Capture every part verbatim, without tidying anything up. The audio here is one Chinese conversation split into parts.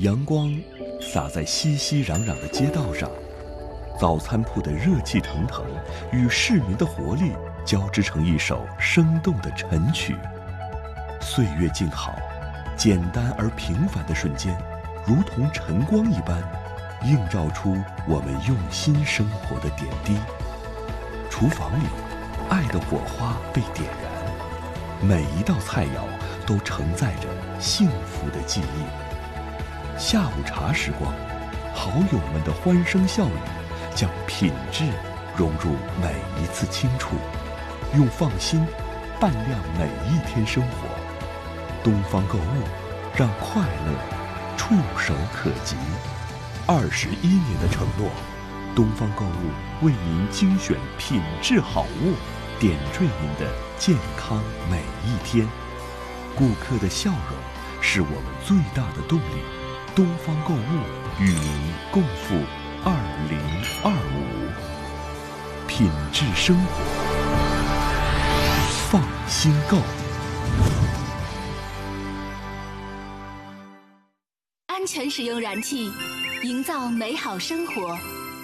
阳光洒在熙熙攘攘的街道上，早餐铺的热气腾腾与市民的活力交织成一首生动的晨曲。岁月静好，简单而平凡的瞬间，如同晨光一般，映照出我们用心生活的点滴。厨房里，爱的火花被点燃，每一道菜肴都承载着幸福的记忆。下午茶时光，好友们的欢声笑语，将品质融入每一次轻触，用放心伴亮每一天生活。东方购物，让快乐触手可及。二十一年的承诺，东方购物为您精选品质好物，点缀您的健康每一天。顾客的笑容是我们最大的动力。东方购物与您共赴二零二五，品质生活，放心购。 安全使用燃气，营造美好生活。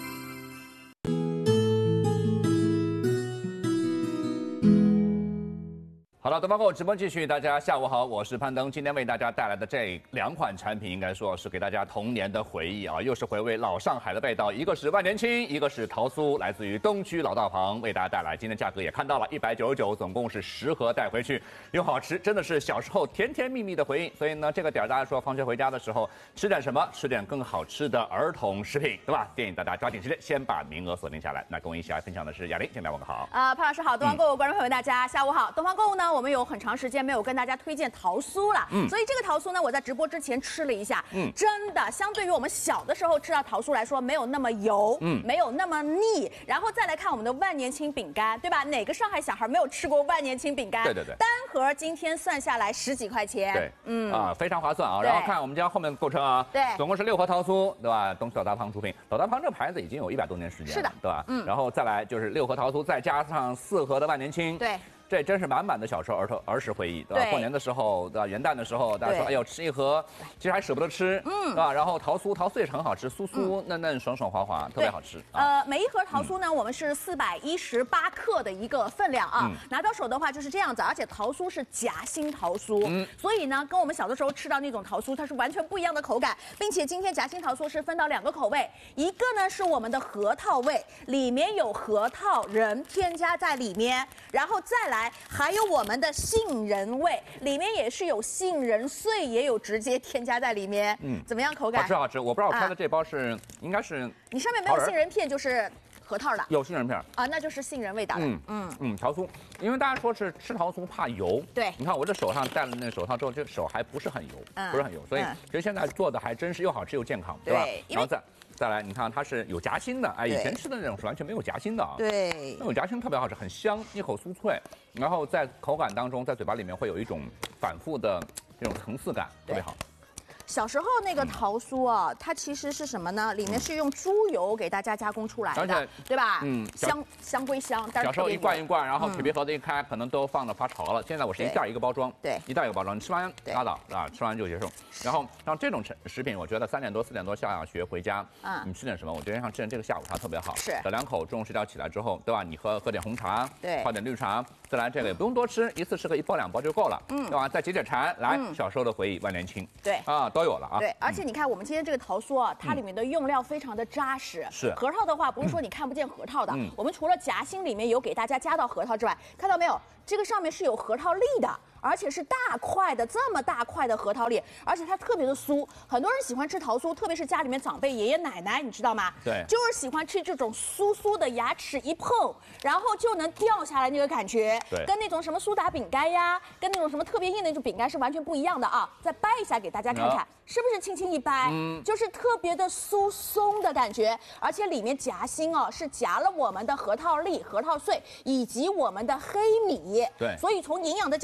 好了，东方购物直播继续，大家下午好，我是潘登。今天为大家带来的这两款产品，应该说是给大家童年的回忆啊，又是回味老上海的味道。一个是万年青，一个是桃酥，来自于东区老道旁，为大家带来。今天价格也看到了，一百九十九，总共是十盒带回去，又好吃，真的是小时候甜甜蜜蜜的回忆。所以呢，这个点大家说放学回家的时候吃点什么？吃点更好吃的儿童食品，对吧？建议大家抓紧时间，先把名额锁定下来。那跟我一起来分享的是雅玲，先来问个好。 呃，潘老师好，东方购物观众朋友们大家下午好。东方购物呢，我们有很长时间没有跟大家推荐桃酥了，嗯，所以这个桃酥呢，我在直播之前吃了一下，嗯，真的相对于我们小的时候吃到桃酥来说，没有那么油，嗯，没有那么腻。然后再来看我们的万年青饼干，对吧？哪个上海小孩没有吃过万年青饼干？ 对对对， 单盒今天算下来十几块钱， 对，嗯啊，非常划算啊。然后看我们家后面购车啊， 对， 总共是六盒桃酥，对吧？东区老大旁出品，老大旁这个牌子已经有一百多年时间了， 是的， 对吧？嗯，然后再来就是六盒桃酥，再加上四盒的万年青， 对。 这真是满满的小时候儿童儿时回忆，对吧？对过年的时候，对吧？元旦的时候，大家说，哎呦，吃一盒，其实还舍不得吃，嗯，对吧？然后桃酥，桃酥也是很好吃，酥酥嫩嫩、爽爽滑滑，特别好吃。 啊、呃，每一盒桃酥呢，嗯、我们是四百一十八克的一个分量啊，嗯、拿到手的话就是这样子，而且桃酥是夹心桃酥，嗯，所以呢，跟我们小的时候吃到那种桃酥，它是完全不一样的口感，并且今天夹心桃酥是分到两个口味，一个呢是我们的核桃味，里面有核桃仁添加在里面，然后再来还有我。我们的杏仁味里面也是有杏仁碎，也有直接添加在里面。嗯，怎么样口感？ 好吃好吃。我不知道我开的这包是、啊、应该是你上面没有杏仁片，就是核桃的。 有杏仁片啊，那就是杏仁味道的。嗯嗯嗯，桃酥，因为大家说是吃桃酥怕油。 对， 你看我这手上戴了那个手套之后，这手还不是很油，嗯、不是很油，所以其实现在做的还真是又好吃又健康，对吧？然后再。再来，你看它是有夹心的，哎，以前吃的那种是完全没有夹心的啊。 对， 那种夹心特别好吃，很香，一口酥脆，然后在口感当中，在嘴巴里面会有一种反复的这种层次感，特别好。 小时候那个桃酥啊，它其实是什么呢？里面是用猪油给大家加工出来的，对吧？嗯，香香归香，但是小时候一罐一罐，然后铁皮盒子一开，可能都放到发潮了。现在我是一袋一个包装， 对， 一袋一个包装，你吃完拉倒啊，吃完就结束。然后像这种食品，我觉得三点多四点多下学回家，嗯，你吃点什么？我觉得像吃点这个下午茶特别好， 是， 小两口中午睡觉起来之后，对吧？你喝喝点红茶， 对， 泡点绿茶，再来这个也不用多吃，一次吃个一包两包就够了，嗯，对吧？再解解馋，来小时候的回忆，万年青， 对， 啊都有了啊， 对，而且。你看我们今天这个桃酥啊，它里面的用料非常的扎实。 是核桃的话，不是说你看不见核桃的。嗯、我们除了夹心里面有给大家加到核桃之外，看到没有？这个上面是有核桃粒的。而且是大块的，这么大块的核桃粒，而且它特别的酥。很多人喜欢吃桃酥，特别是家里面长辈爷爷奶奶，你知道吗？ 对， 就是喜欢吃这种酥酥的，牙齿一碰，然后就能掉下来那个感觉。 对， 跟那种什么苏打饼干呀，跟那种什么特别硬的那种饼干是完全不一样的啊！再掰一下给大家看看，嗯、是不是轻轻一掰，嗯、就是特别的酥松的感觉，而且里面夹心哦是夹了我们的核桃粒、核桃碎以及我们的黑米。 对， 所以从营养的角度上面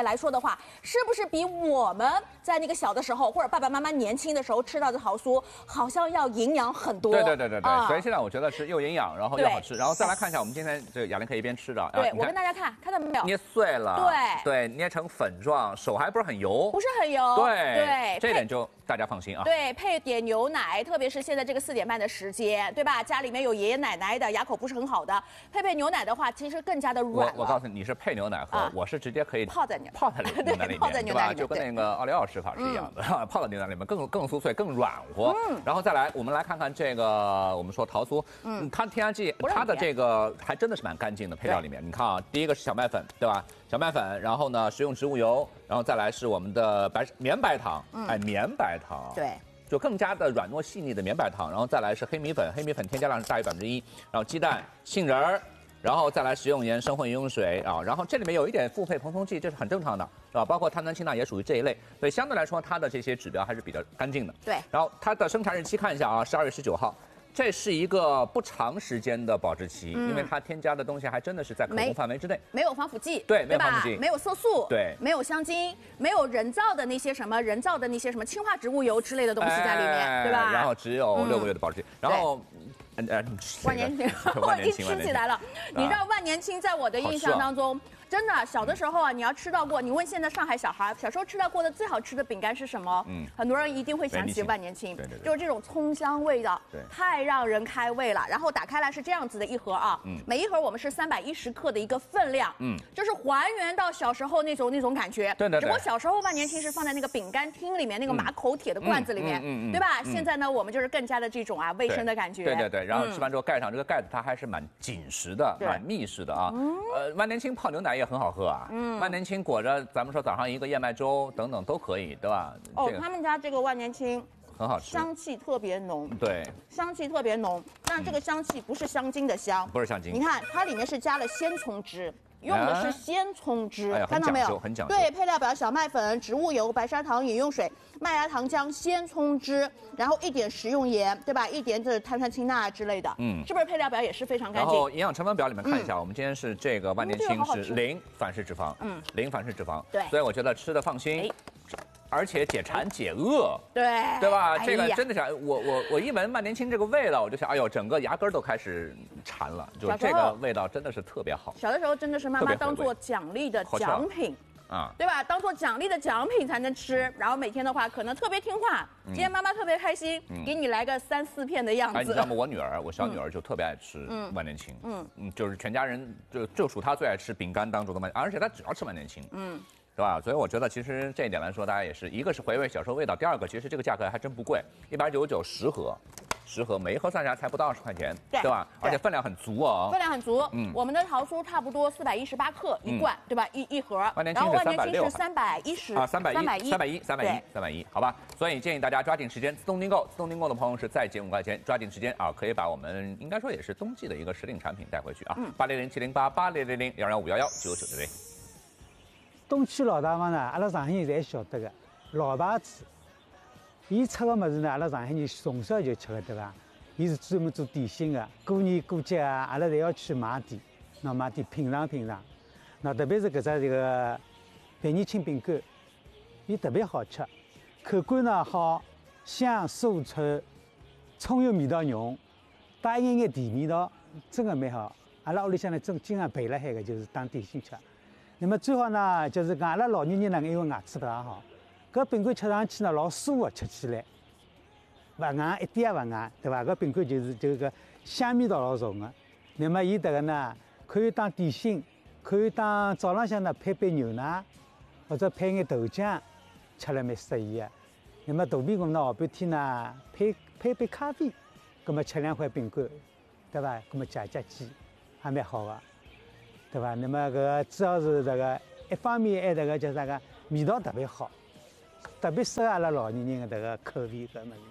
来说的话，是不是比我们在那个小的时候或者爸爸妈妈年轻的时候吃到的桃酥，好像要营养很多？ 对对对对对。 啊、 所以现在我觉得是又营养，然后又好吃。然后再来看一下，我们今天这个雅玲可以一边吃着。 对，我跟大家看，看到没有？ 捏碎了。 对对，捏成粉状，手还不是很油。 不是很油。 对对， 这点就大家放心啊。 对，配点牛奶，特别是现在这个四点半的时间，对吧？家里面有爷爷奶奶的，牙口不是很好的，配配牛奶的话，其实更加的软。 我我告诉你，你是配牛奶喝，啊、我是直接可以泡在牛泡在牛奶里面， 泡在牛奶里面， 就跟那个奥利奥吃法是一样的，嗯、泡在牛奶里面更更酥脆、更软和。嗯，然后再来，我们来看看这个，我们说桃酥，嗯，它添加剂，它的这个还真的是蛮干净的，配料里面，你看啊，第一个是小麦粉，对吧？小麦粉，然后呢，食用植物油，然后再来是我们的白绵白糖，嗯、哎，绵白糖， 对。 就更加的软糯细腻的绵白糖，然后再来是黑米粉，黑米粉添加量是大于百分之一，然后鸡蛋、杏仁儿，然后再来食用盐、生混饮用水啊，然后这里面有一点复配膨松剂，这是很正常的，是吧？包括碳酸氢钠也属于这一类，所以相对来说它的这些指标还是比较干净的。 对， 然后它的生产日期看一下啊，十二月十九号。这是一个不长时间的保质期，嗯、因为它添加的东西还真的是在可控范围之内， 没有防腐剂， 对，没有防腐剂， 没有色素， 对， 没有香精，没有人造的那些什么人造的那些什么氢化植物油之类的东西在里面，哎、对吧？ 然后只有六个月的保质期，嗯、然后。 呃，万年青，我一吃起来了。你知道万年青在我的印象当中，真的小的时候啊，你要吃到过。你问现在上海小孩，小时候吃到过的最好吃的饼干是什么？嗯，很多人一定会想起万年青， 对对对， 就是这种葱香味道， 对， 太让人开胃了。然后打开来是这样子的一盒啊，嗯，每一盒我们是三百一十克的一个分量，嗯，就是还原到小时候那种那种感觉。 对对对。 只不过小时候万年青是放在那个饼干厅里面那个马口铁的罐子里面，嗯嗯，对吧？现在呢，我们就是更加的这种啊卫生的感觉。 对对对，然后吃完之后盖上。这个盖子它还是蛮紧实的，蛮密实的啊。嗯、呃，万年青泡牛奶也很好喝啊。嗯，万年青裹着咱们说早上一个燕麦粥等等都可以，对吧？ 哦，这个、他们家这个万年青很好吃， 香气特别浓。 对， 香气特别浓，但这个香气不是香精的香， 不是香精。 你看它里面是加了鲜葱汁。用的是鲜葱汁， 哎、 看到没有？ 很讲究。 对，配料表：小麦粉、植物油、白砂糖、饮用水、麦芽糖浆、鲜葱汁，然后一点食用盐，对吧？一点这碳酸氢钠之类的，嗯，是不是配料表也是非常干净？ 然后营养成分表里面看一下，嗯、我们今天是这个万年青是零反式脂肪，嗯，零反式脂肪， 对， 所以我觉得吃的放心。哎而且解馋解饿， 对对吧？ 哎、 这个真的是我我我一闻万年青这个味道，我就想，哎呦，整个牙根都开始馋了，就这个味道真的是特别好。 小的时候真的是妈妈当做奖励的奖品。啊，对吧？当做奖励的奖品才能吃，然后每天的话可能特别听话。嗯、今天妈妈特别开心，嗯、给你来个三四片的样子。 哎，你知道吗？我女儿，我小女儿就特别爱吃万年青，嗯嗯，就是全家人就就属她最爱吃饼干当中的万，而且她只要吃万年青，嗯。是吧？所以我觉得其实这一点来说，大家也是一个是回味小时候味道，第二个其实这个价格还真不贵，一百九十九十盒，十盒每一盒算下来才不到二十块钱，对, 对吧？而且分量很足哦， 分量很足。嗯，我们的桃酥差不多四百一十八克一罐，嗯、对吧？一一盒。 万年青是三百六， 三百一十啊，三百一， 三百一， 三百一，三百一，三百一，好吧？所以建议大家抓紧时间自动订购，自动订购的朋友是再减五块钱，抓紧时间啊，可以把我们应该说也是冬季的一个时令产品带回去啊。嗯，八零零七零八八零零零幺幺五幺幺九九对对。 东区老大妈呢，阿拉上海人侪晓得个老牌子。伊出个物事呢，阿拉上海人从小就吃个，对伐？伊是专门做点心的，过年过节啊，阿拉侪要去买点，喏买点品尝品尝。喏，特别是搿只这个万年青饼干，伊特别好吃，口感呢好，香酥脆，葱油味道浓，带一眼眼甜味道，真的蛮好。阿拉屋里向呢，正经常备辣海个，就是当点心吃。那么最好呢，就是讲阿拉老年人呢，因为牙齿不大好，搿饼干吃上去呢老酥个，吃起来勿硬一点也勿硬，对伐？搿饼干就是就是个香味道老重个。那么伊迭个呢，可以当点心，可以当早浪向呢配杯牛奶，或者配眼豆浆，吃了蛮适宜个。那么肚皮饿呢，下半天呢配配杯咖啡，葛么吃两块饼干，对伐？葛么解解饥，还蛮好个。对吧？那么搿个主要是这个一方面还这个叫啥个味道特别好，特别适合阿拉老年人的这个口味搿么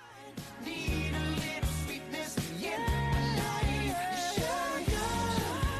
子。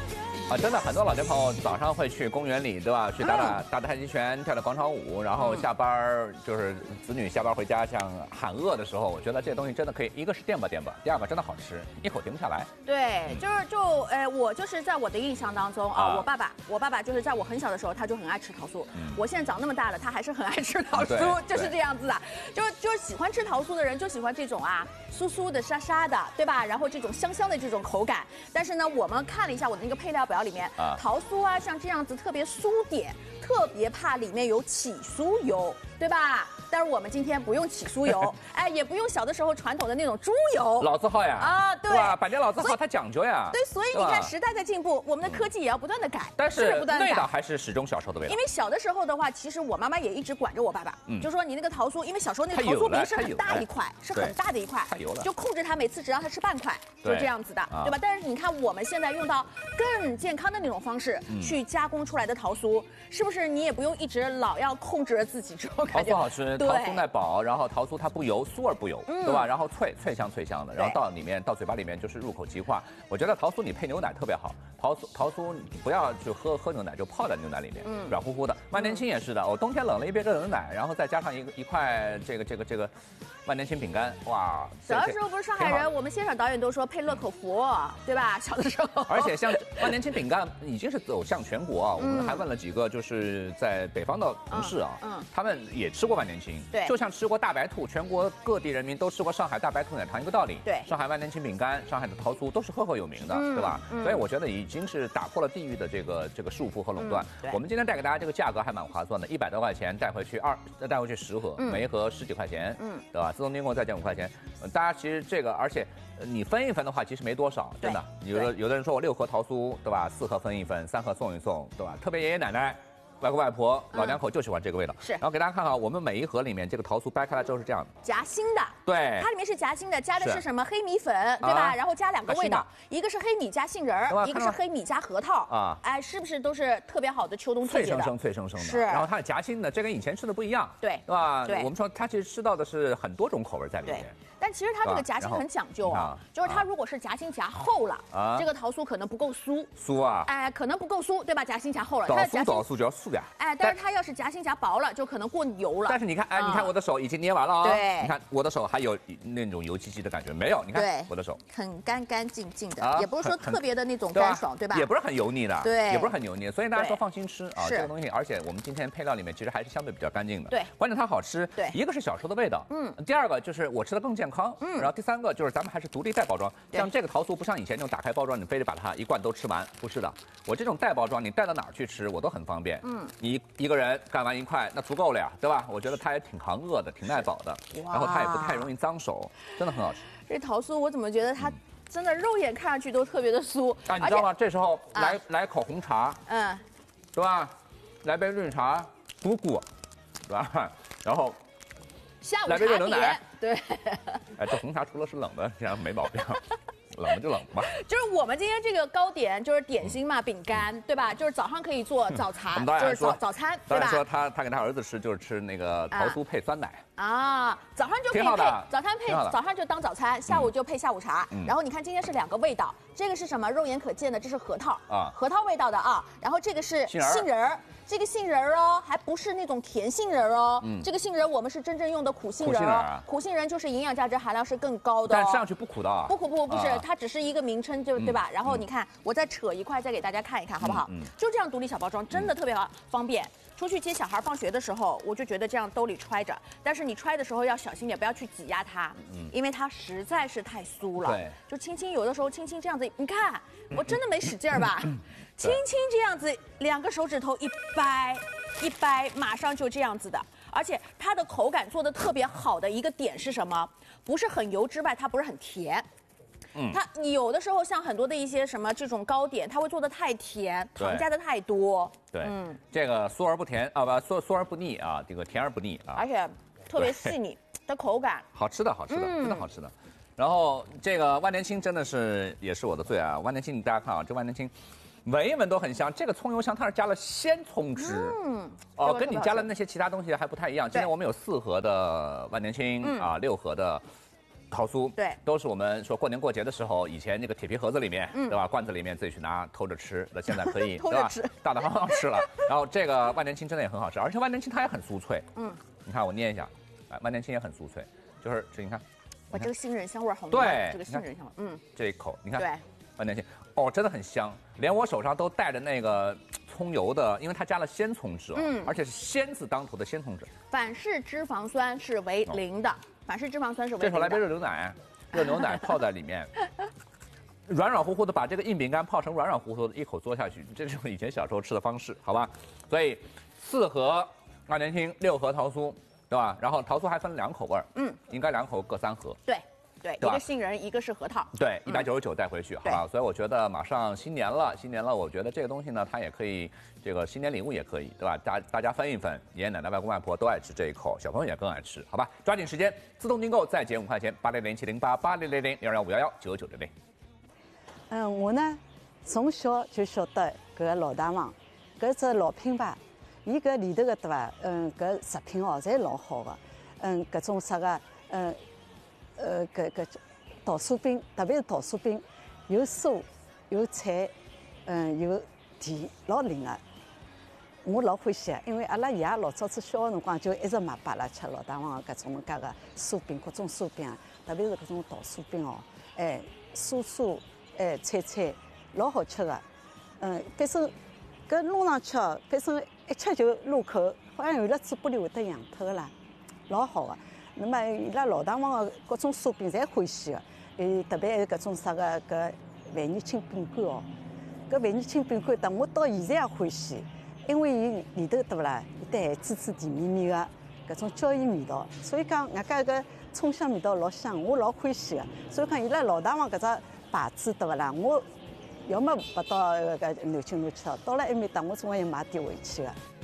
啊，真的很多老年朋友早上会去公园里，对吧？去打打打打太极拳，跳跳广场舞，然后下班儿就是子女下班回家，像喊饿的时候，我觉得这些东西真的可以，一个是垫吧垫吧，第二个真的好吃，一口停不下来。 对，就是就呃，我就是在我的印象当中啊， 啊我爸爸，我爸爸就是在我很小的时候，他就很爱吃桃酥。 嗯我现在长那么大了，他还是很爱吃桃对酥，就是对这样子的。就是就是喜欢吃桃酥的人就喜欢这种啊，酥酥的、沙沙的，对吧？然后这种香香的这种口感。但是呢，我们看了一下我的那个配料表里面， 啊桃酥啊，像这样子特别酥点，特别怕里面有起酥油，对吧？但是我们今天不用起酥油，哎，也不用小的时候传统的那种猪油。 老字号呀， 啊对吧？百年老字号它讲究呀。 对，所以你对吧看时代在进步，我们的科技也要不断的改， 但是是不是不断的改。 味道还是始终小时候的味道因。为小的时候的话，其实我妈妈也一直管着我爸爸， 嗯就说你那个桃酥，因为小时候那个桃太油了酥皮是很太油了大一块，是很对大的一块， 太油了就控制他每次只让他吃半块，就对这样子的， 啊对吧？但是你看我们现在用到更健康的那种方式嗯去加工出来的桃酥，是不是你也不用一直老要控制着自己这种桃感觉？ 酥好吃， 对桃酥耐饱，然后桃酥它不油，酥而不油，对吧？然后脆脆香脆香的，然后对到里面到嘴巴里面就是入口即化。我觉得桃酥你配牛奶特别好，桃酥桃酥你不要去喝喝牛奶，就泡在牛奶里面，软乎乎的。万年青也是的，我冬天冷了一杯热牛奶，然后再加上一个一块这个这个这个万年青饼干，哇！ 小的时候不是上海挺好人，我们现场导演都说配乐口福，对吧？小的时候， 而且像万年青饼干已经是走向全国啊，我们还问了几个就是在北方的同事啊， 嗯嗯他们也吃过万年青， 对就像吃过大白兔，全国各地人民都吃过上海大白兔奶糖一个道理， 对上海万年青饼干、上海的桃酥都是赫赫有名的， 嗯对吧？ 嗯所以我觉得已经是打破了地域的这个这个束缚和垄断嗯对。 我们今天带给大家这个价格还蛮划算的，一百多块钱带回去二带回去十盒，每一盒十几块钱， 嗯对吧？自动订购再减五块钱，呃大家其实这个而且。呃你分一分的话，其实没多少，真的。有的有的人说我六盒桃酥，对吧？四盒分一分，三盒送一送，对吧？特别爷爷奶奶、外公外婆、老两口就喜欢这个味道。 是然后给大家看看，我们每一盒里面这个桃酥掰开来之后是这样的， 夹心的。 对它里面是夹心的，加的是是什么黑米粉，对吧？ 啊然后加两个味道加， 一个是黑米加杏仁儿，一个对吧看到是黑米加核桃啊哎，是不是都是特别好的秋冬季节的？ 脆生生、脆生生的。 是然后它的夹心呢，这跟以前吃的不一样， 对对吧？ 对我们说它其实吃到的是很多种口味在里对面。。 但其实它这个是吧然后夹心很讲究啊啊， 就是它如果是夹心夹厚了啊， 这个桃酥可能不够酥， 酥啊， 哎，可能不够酥，对吧？夹心夹厚了， 倒它的夹心酥倒酥就要酥呀。 哎，但是它要是夹心夹薄了，就可能过油了。 但是你看，哎，你看嗯我的手已经捏完了啊。 对你看我的手还有那种油漆漆的感觉没有？你对看我的手。 很干干净净的， 啊也不是说很很特别的那种对吧干爽，对吧？ 也不是很油腻的， 对也不是很油腻，所以大家对说放心吃啊， 是这个东西，而且我们今天配料里面其实还是相对比较干净的， 对关键它好吃， 对一个是小时候的味道， 嗯， 第二个就是我吃的更健康，嗯，然后第三个就是咱们还是独立带包装， 对像这个桃酥不像以前那种打开包装，你非得把它一罐都吃完，不是的，我这种带包装，你带到哪儿去吃我都很方便，嗯，你一个人干完一块那足够了呀，对吧？我觉得它也挺扛饿的，挺耐饱的， 哇然后它也不太容易脏手，真的很好吃。 这桃酥我怎么觉得它真的肉眼看上去都特别的酥， 啊，你知道吗？这时候啊来来口红茶， 嗯， 对吧？来杯绿茶，补补，对吧？然后， 下午来杯热茶点牛奶， 对， 哎，这红茶除了是冷的，这样没毛病，冷的就冷吧。 就是我们今天这个糕点就是点心嘛，饼干，对吧？就是早上可以做早我茶， 们导就是演说早早餐，对导演说吧？ 他他给他儿子吃就是吃那个桃酥配酸奶， 啊，早上就可以配挺好的早餐配挺好的早上就当早餐，下午就配下午茶。 嗯然后你看今天是两个味道，这个是什么？肉眼可见的，这是核桃啊核桃味道的啊。然后这个是杏仁儿杏仁儿。这个杏仁儿哦，还不是那种甜杏仁儿哦， 嗯这个杏仁儿我们是真正用的苦杏仁儿哦苦杏仁儿啊， 苦杏仁就是营养价值含量是更高的哦。 但吃上去不苦的啊。 不苦不苦不是啊， 它只是一个名称，就对吧？然后你看，我再扯一块，再给大家看一看，好不好嗯嗯？ 就这样独立小包装，真的特别好方便。出去接小孩放学的时候，我就觉得这样兜里揣着，但是你揣的时候要小心点，不要去挤压它，因为它实在是太酥了。 对， 就轻轻有的时候轻轻这样子，你看我真的没使劲儿吧？轻轻这样子，两个手指头一掰，一掰，马上就这样子的。而且它的口感做的特别好的一个点是什么？不是很油之外，它不是很甜。 嗯它有的时候像很多的一些什么这种糕点，它会做的太甜， 对糖加的太多， 对， 嗯这个酥而不甜啊，不酥酥而不腻啊，这个甜而不腻啊而，且特别细腻的口感。 好吃的好吃的， 嗯真的好吃的。然后这个万年青真的是也是我的最爱啊！万年青大家看啊，这万年青。闻一闻都很香，这个葱油香它是加了鲜葱汁， 嗯， 哦， 这个跟你特别好吃加了那些其他东西还不太一样。今天我们有四盒的万年青、 嗯啊，六盒的桃酥， 对， 都是我们说过年过节的时候，以前那个铁皮盒子里面， 嗯对吧？罐子里面自己去拿偷着吃，那现在可以偷对吧着吃？ 大大方方吃了。然后这个万年青真的也很好吃，而且万年青它也很酥脆。 嗯， 你看我捏一下，哎，万年青也很酥脆，就是这你看， 哇，这个杏仁香味儿好浓。 对这个杏仁香味儿，嗯， 这一口，你看， 对， 万年青，哦，真的很香，连我手上都带着那个葱油的，因为它加了鲜葱汁哦， 嗯而且是鲜字当头的鲜葱汁。 反式脂肪酸是为零的，反式脂肪酸是为零的。 这时候来杯热牛奶，热牛奶泡在里面，软软乎乎的，把这个硬饼干泡成软软乎乎的，一口嘬下去，这就是以前小时候吃的方式，好吧？所以四盒万年青，六盒桃酥，对吧？然后桃酥还分两口味儿， 嗯， 应该两口各三盒。 对对，一对吧个杏仁，一个是核桃。 对，一百九十九带回去，好吧？所以我觉得马上新年了，新年了，我觉得这个东西呢，它也可以，这个新年礼物也可以，对吧？大大家分一分，爷爷奶奶、外公外婆都爱吃这一口，小朋友也更爱吃，好吧？抓紧时间，自动订购再减五块钱，八零零七零八八零零零零二五幺幺九九零零。 嗯，我呢从小就晓得搿个老大王，搿只老品牌，伊搿里头个对伐？嗯，搿食品哦，侪老好个。嗯，搿种啥个，嗯。呃，搿搿桃酥饼，特别是桃酥饼，有酥有菜，嗯，有甜，老灵个。我老欢喜个，因为阿拉爷老早子小个辰光就一直买拨阿拉吃老大王个搿种介个酥饼，各种酥饼，特别是搿种桃酥饼哦，哎，酥酥，哎，脆脆，老好吃个。嗯，反正搿弄上去哦，反正一吃就入口，好像有了嘴巴里会得痒透个啦，老好个。那么伊拉老大王个各种酥饼侪欢喜个，呃，特别还有搿种啥个搿万年青饼干哦，搿万年青饼干，但我到现在也欢喜，因为伊里头对勿啦，有得咸滋滋、甜绵绵个搿种椒盐味道，所以讲外加搿葱香味道老香，我老欢喜个。所以讲伊拉老大王搿只牌子对勿啦，我要么勿到搿南京路去哦，到了埃面搭我总归要买点回去个。